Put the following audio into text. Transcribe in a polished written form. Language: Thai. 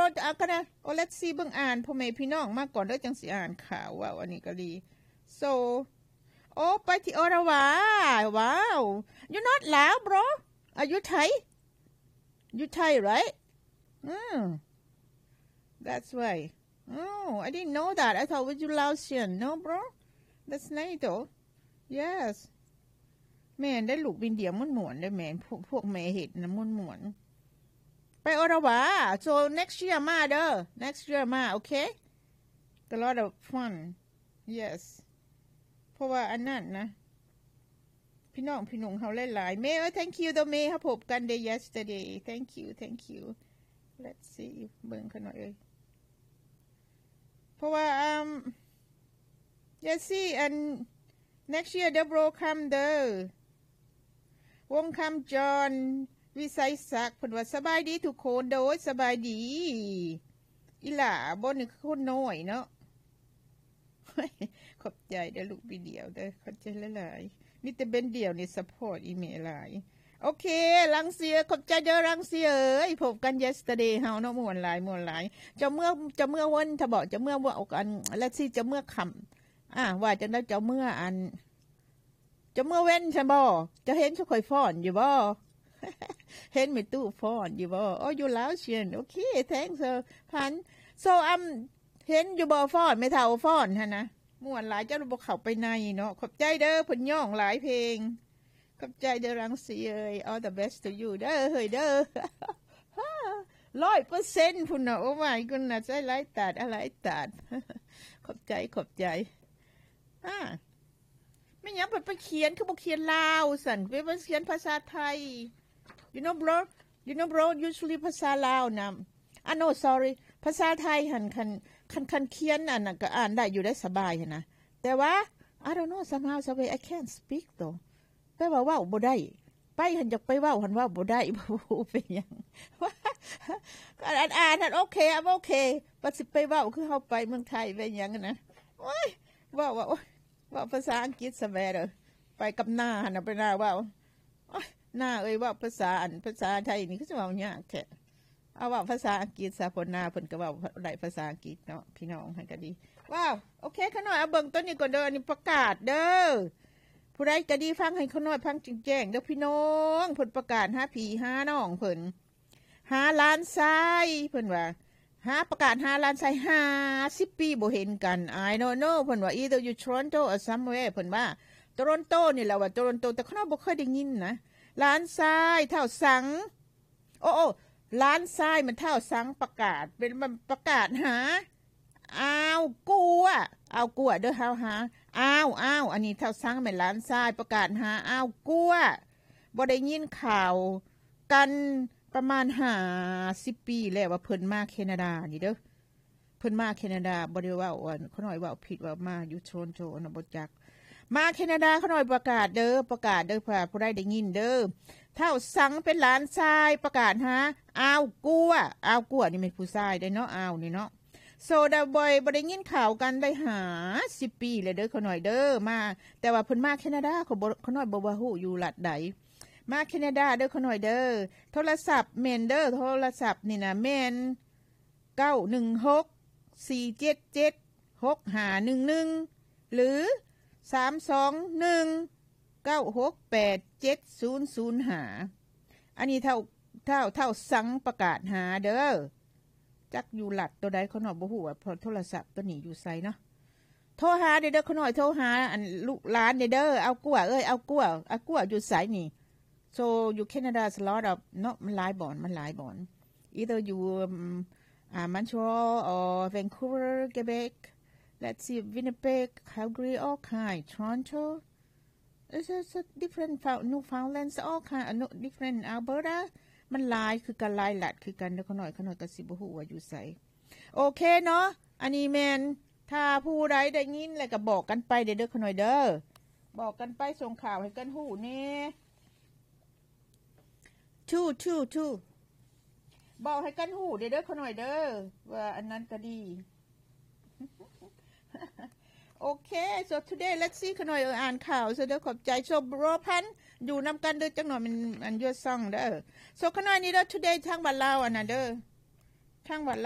กันนะlet's see เบิ่งอ่านพ่อแม่พี่น้องมาก่อนเด้อจังสิอ่านข่าวว่าอันนี้ก็ดี so ไปที่ออราวาว้าว you not ลาว bro are you Thai you Thai right that's why I didn't know that I thought was you Laotian no bro that's nice though yes แม่ได้ลูกบินเดียวม่วนๆได้แม่พวกแม่เฮ็ดนะม่วนๆไปออราวา so next year มาเด้อ next year มา okay a lot of fun yes เพราะว่าอันนั้นนะพี่น้องเฮาหลายๆเมย์thank you ตัวเมย์ครับพบกัน day yesterday thank you let's see เบิ่งกันหน่อยเพราะว่าyes see and next year the bro come เด้อวงคำจรวิสัยศักดิ์เพิ่นว่าสบายดีทุกคนโดยสบายดีอีหล่าบ่นึกคนน้อยเนาะขอบใจเด้อลูกวิดีโอเด้อขอบใจหลายๆมีแต่เป็นเดียวนี่ซัพพอร์ตอีเมลหลายโอเครังเสียขอบใจเด้อรังเสียพบกัน yesterday เฮาเนาะม่วนหลายจะเมื่อวันถ้าบอกจะเมื่อว่ากันแล้วสิจะเมื่อค่ำว่าจังได๋จะเมื่อจะเมื่อเว้นใช่บ่จะเห็นข่อยฟ้อนอยู่บ่ เห็นมีตู้ฟ้อนอยู่บ่อยู่ลาวเชียนโอเค thanks พัน so เห็นอยู่บ่ฟ้อนไม่เท่าฟ้อนหั่นนะม่วนหลายเจ้าบ่เข้าไปในเนาะขอบใจเด้อเพิ่นย่องหลายเพลงขอบใจเด้อรังสีall the best to you เด้อเฮ้ยเด้อ 100% พุ่นน่ะโอ้ my goodness ใจหลายตัดอะไรตัด ขอบใจไม่หยังไปเขียนคือบ่เขียนลาวสั่นไปเขียนภาษาไทย you know bro usually ภาษาลาวนะno sorry ภาษาไทยหันคันเขียนอันน่ะก็อ่านได้อยู่ได้สบายนะแต่ว่า I don't know somehow I can't speak though แปลว่าเว้าบ่ได้ไปหันอยากไปเว้าหันว่าบ่ได้บ่เป็นหยังอ่านนั่นโอเคโอเคว่าสิไปเว้าคือเฮาไปเมืองไทยเป็นหยังนะโอ้ยว่าภาษาอังกฤษซะแม่เด้อไปกับหน้าหั่นน่ะไปหน้าเว้าหน้าว่าภาษาไทยนี่คือสิเว้ายากแท้เอาว่าภาษาอังกฤษซะพุ่นหน้าเพิ่นก็เว้าได้ภาษาอังกฤษเนาะพี่น้องให้ก็ดีว้าวโอเคขน้อยเอาเบิ่งตัวนี้ก่อนเด้ออันนี้ประกาศเด้อผู้ใดก็ดีฟังให้ขน้อยฟังจริงแจ้งเด้อพี่น้องเพิ่นประกาศหาพี่หาน้องเพิ่นหาหลานชายเพิ่นว่าหาประกาศหาหลานชาย50ปีบ่เห็นกัน I don't know เพิ่นว่า either you Toronto or somewhere เพิ่นว่าโตรอนโตนี่แหละว่าโตรอนโตแต่ขน้อยบ่เคยได้ยินนะหลานชายเท่าสังโอ้ล้านทรายมันเท่าสังประกาศเป็นมันประกาศหากัวเด้อหาอันนี้เท่าสังแม่นล้านทรายประกาศหากัวบ่ได้ยินข่าวกันประมาณ50ปีแล้วว่าเพิ่นมาแคนาดานี่เด้อเพิ่นมาแคนาดาบ่ได้เว้าว่าเขาน้อยเว้าผิดว่ามาอยู่โทรอนโตนะบ่จักมาแคนาดาเขาน้อยประกาศเด้อเพื่อผู้ใดได้ยินเด้อเท่าสังเป็นหลานชายประกาศหากัวนี่เป็นผู้ชายได้เนาะนี่เนาะโซดาบอยบ่ได้ยินข่าวกันได้50ปีเลยเด้อเขาน้อยเด้อมาแต่ว่าเพิ่นมาแคนาดาเขาน้อยบ่ว่าฮู้อยู่รัฐใดมาแคนาดาเด้อเขาน้อยเด้อโทรศัพท์แม่นเด้อโทรศัพท์นี่นะแม่น916-477-6511หรือ321-968-7005อันนี้เท่าสังประกาศหาเด้อจักอยู่หลัดตัวใดเขาหน่อยบ่ฮู้ว่าโทรศัพท์ตัวนี้อยู่ไสเนาะโทรหาเด้อเขาหน่อยโทรหาอันลูกหลานเด้อเอากัวอยู่ไสนี่ so you Canada's a lot of เนาะมันหลายบ่อน either you Montreal or Vancouver Quebec let's see Winnipeg Calgary all kind Toronto it's a different Newfoundland all kind different Alberta มันหลายคือกันหลายหลัดคือกันเด้อเขาหน่อยก็สิบ่ฮู้ว่าอยู่ไสโอเคเนาะอันนี้แม่นถ้าผู้ใดได้ยินแล้วก็บอกกันไปเด้อเขาหน่อยเด้อบอกกันไปส่งข่าวให้กันฮู้แน่ทูบอกให้กันฮู้เด้อเขาหน่อยเด้อว่าอันนั้นก็ดี Okay so today let's see ขน่อยอ่านข่าวซะเด้อขอบใจ so bro พันอยู่นำกันเด้อจังหน่อยมันyour song เด้อ so ขน่อยนี้เด้อ today ทางบ้านลาวอันน่ะเด้อทางบ้าน